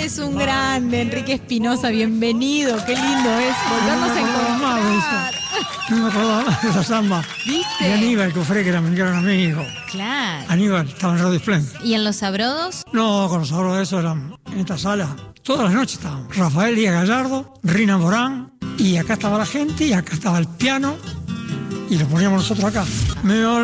es un grande, Enrique Espinosa, bienvenido, qué lindo es volvernos a encontrar. No me acordaba más de esa samba. ¿Viste? Y Aníbal Cufré, que era mi gran amigo. Claro. Aníbal estaba en Radio Esplendid. ¿Y en Los Abrodos? No, con los ahorros de eso eran en esta sala. Todas las noches estábamos. Rafael Díaz Gallardo, Rina Morán, y acá estaba la gente, y acá estaba el piano, y lo poníamos nosotros acá. Me